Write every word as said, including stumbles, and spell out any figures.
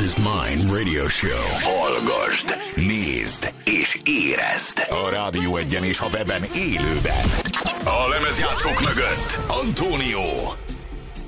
is Mine Radio Show. Hallgasd, nézd és érezd. A Rádió Egyen és a weben élőben. A lemezjátszók mögött Antónió.